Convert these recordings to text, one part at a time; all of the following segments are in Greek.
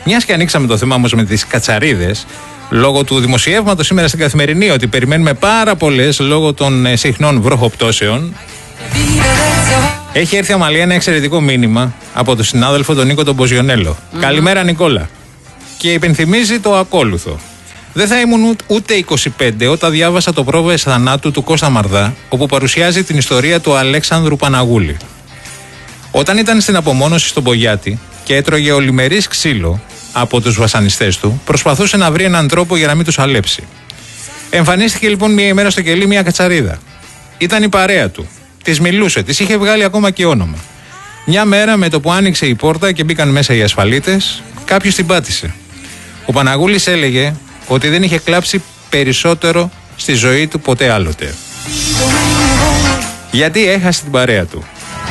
Μιας και ανοίξαμε το θέμα όμως με τις κατσαρίδες, λόγω του δημοσιεύματος σήμερα στην Καθημερινή ότι περιμένουμε πάρα πολλές λόγω των συχνών βροχοπτώσεων, έχει έρθει αμαλία ένα εξαιρετικό μήνυμα από τον συνάδελφο τον Νίκο τον Μποζιονέλο. Καλημέρα Νικόλα. Και υπενθυμίζει το ακόλουθο. Δεν θα ήμουν ούτε 25 όταν διάβασα το πρόβες θανάτου του Κώστα Μαρδά, όπου παρουσιάζει την ιστορία του Αλέξανδρου Παναγούλη. Όταν ήταν στην απομόνωση στον Πογιάτη και έτρωγε ολημερής ξύλο από τους βασανιστές του, προσπαθούσε να βρει έναν τρόπο για να μην τους αλέψει. Εμφανίστηκε λοιπόν μια ημέρα στο κελί μια κατσαρίδα. Ήταν η παρέα του. Της μιλούσε, της είχε βγάλει ακόμα και όνομα. Μια μέρα με το που άνοιξε η πόρτα και μπήκαν μέσα οι ασφαλίτες, κάποιος την πάτησε. Ο Παναγούλης έλεγε ότι δεν είχε κλάψει περισσότερο στη ζωή του ποτέ άλλοτε. Γιατί έχασε την παρέα του.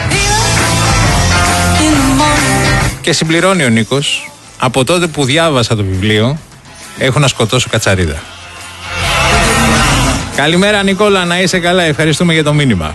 Και συμπληρώνει ο Νίκος, από τότε που διάβασα το βιβλίο, έχω να σκοτώσω κατσαρίδα. Καλημέρα Νικόλα, να είσαι καλά, ευχαριστούμε για το μήνυμα.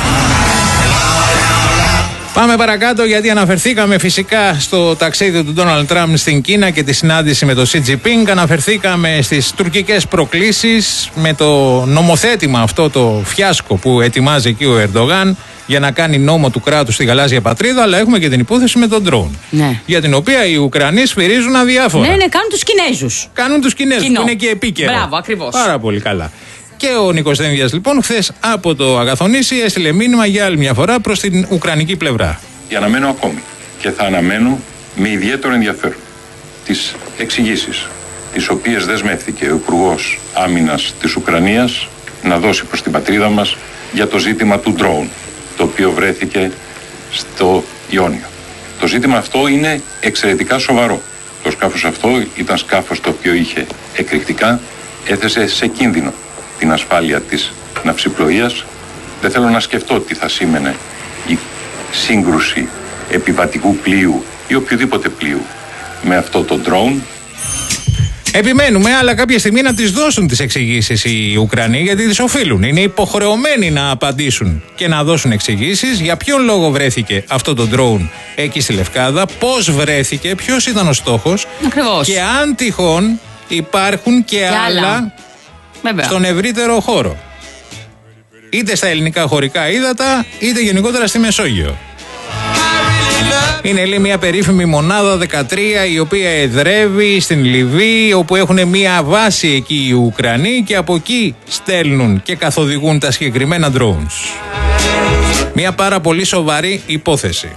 Πάμε παρακάτω γιατί αναφερθήκαμε φυσικά στο ταξίδι του Ντόναλντ Τραμπ στην Κίνα και τη συνάντηση με το Σι Τζινπίνγκ. Αναφερθήκαμε στις τουρκικές προκλήσεις με το νομοθέτημα αυτό το φιάσκο που ετοιμάζει εκεί ο Ερντογάν για να κάνει νόμο του κράτους στη γαλάζια πατρίδα, αλλά έχουμε και την υπόθεση με τον ντρόουν. Ναι. Για την οποία οι Ουκρανοί σφυρίζουν αδιάφορα. Ναι, κάνουν τους Κινέζους. Κάνουν τους Κινέζους που είναι και επίκαιρο. Μπράβο, ακριβώς. Πάρα πολύ καλά. Και ο Νίκος Δένδιας λοιπόν χθες από το Αγαθονήσι έστειλε μήνυμα για άλλη μια φορά προς την ουκρανική πλευρά. Και αναμένω ακόμη και θα αναμένω με ιδιαίτερο ενδιαφέρον τις εξηγήσεις τις οποίες δεσμεύτηκε ο Υπουργός Άμυνας της Ουκρανίας να δώσει προς την πατρίδα μας για το ζήτημα του ντρόουν, το οποίο βρέθηκε στο Ιόνιο. Το ζήτημα αυτό είναι εξαιρετικά σοβαρό. Το σκάφος αυτό ήταν σκάφος το οποίο είχε εκρηκτικά, έθεσε σε κίνδυνο την ασφάλεια της ναυσιπλοείας. Δεν θέλω να σκεφτώ τι θα σήμαινε η σύγκρουση επιβατικού πλοίου ή οποιοδήποτε πλοίου με αυτό το drone. Επιμένουμε, αλλά κάποια στιγμή να τις δώσουν τις εξηγήσεις οι Ουκρανοί, γιατί τις οφείλουν. Είναι υποχρεωμένοι να απαντήσουν και να δώσουν εξηγήσεις για ποιον λόγο βρέθηκε αυτό το drone εκεί στη Λευκάδα, πώς βρέθηκε, ποιος ήταν ο στόχος. Ακριβώς. Και αν τυχόν υπάρχουν και άλλα. Βέβαια. Στον ευρύτερο χώρο. Είτε στα ελληνικά χωρικά ύδατα, είτε γενικότερα στη Μεσόγειο. Είναι λέει μια περίφημη μονάδα 13 η οποία εδρεύει στην Λιβύη, όπου έχουν μια βάση εκεί οι Ουκρανοί και από εκεί στέλνουν και καθοδηγούν τα συγκεκριμένα drones. Μια πάρα πολύ σοβαρή υπόθεση.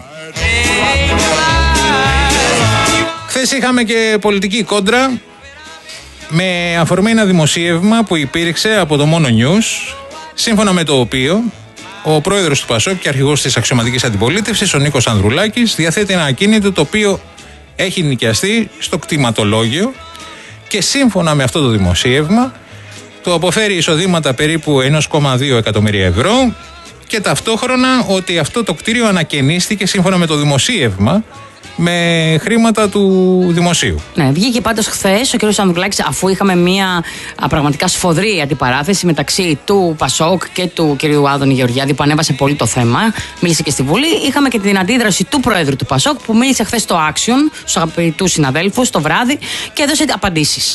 Χθες είχαμε και πολιτική κόντρα με αφορμή ένα δημοσίευμα που υπήρξε από το Μόνο News, σύμφωνα με το οποίο ο πρόεδρος του ΠΑΣΟΚ και αρχηγός της αξιωματικής αντιπολίτευσης, ο Νίκος Ανδρουλάκης, διαθέτει ένα ακίνητο το οποίο έχει νοικιαστεί στο κτηματολόγιο και σύμφωνα με αυτό το δημοσίευμα του αποφέρει εισοδήματα περίπου 1,2 εκατομμύρια ευρώ και ταυτόχρονα ότι αυτό το κτίριο ανακαινίστηκε σύμφωνα με το δημοσίευμα με χρήματα του δημοσίου. Ναι, βγήκε πάντως χθες ο κ. Ανδρουλάκης, αφού είχαμε μια πραγματικά σφοδρή αντιπαράθεση μεταξύ του ΠΑΣΟΚ και του κ. Άδωνη Γεωργιάδη, που ανέβασε πολύ το θέμα, μίλησε και στη Βουλή. Είχαμε και την αντίδραση του Προέδρου του ΠΑΣΟΚ, που μίλησε χθες στο Action, στους αγαπητούς συναδέλφους, το βράδυ και έδωσε απαντήσεις.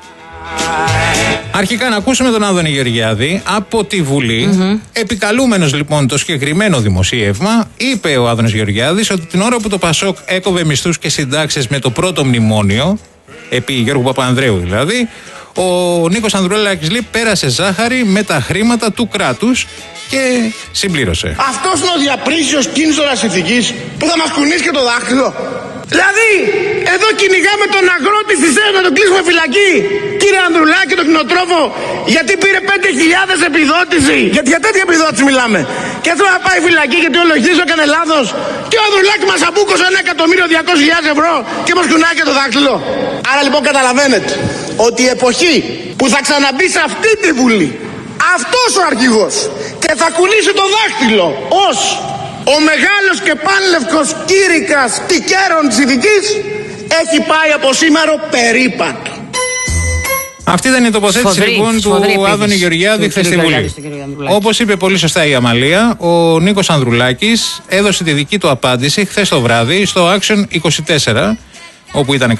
Αρχικά να ακούσουμε τον Άδωνη Γεωργιάδη από τη Βουλή. Επικαλούμενος λοιπόν το συγκεκριμένο δημοσίευμα, είπε ο Άδωνης Γεωργιάδης ότι την ώρα που το ΠΑΣΟΚ έκοβε μισθούς και συντάξεις με το πρώτο μνημόνιο, επί Γιώργου Παπανδρέου δηλαδή, ο Νίκος Ανδρουλάκης λέει πέρασε ζάχαρη με τα χρήματα του κράτους και συμπλήρωσε. Αυτός είναι ο διαπρίσιος κίνησορας ηθικής που θα μας κουνήσει και το δάχτυλο. Δηλαδή, εδώ κυνηγάμε τον αγρότη στη θέση να τον κλείσουμε φυλακή. Κύριε Ανδρουλάκη, τον κτηνοτρόφο, γιατί πήρε 5.000 επιδότηση. Για τέτοια επιδότηση μιλάμε. Και θέλω να πάει φυλακή γιατί ο λογιστής έκανε λάθος. Και ο Ανδρουλάκη μας αμπούκωσε 1.200.000 ευρώ και μας κουνάει και το δάχτυλο. Άρα λοιπόν καταλαβαίνετε ότι η εποχή που θα ξαναμπεί σε αυτή τη Βουλή αυτός ο αρχηγός και θα κουνήσει το δάχτυλο ως ο μεγάλος και πάνλευκος κήρυκας τικέρων της ηθικής έχει πάει από σήμερα περίπατο. Αυτή ήταν η τοποθέτηση λοιπόν του Άδωνη Γεωργιάδη χθες στη Βουλή. Όπως είπε πολύ σωστά η Αμαλία, ο Νίκος Ανδρουλάκης έδωσε τη δική του απάντηση χθες το βράδυ στο Action 24, όπου ήταν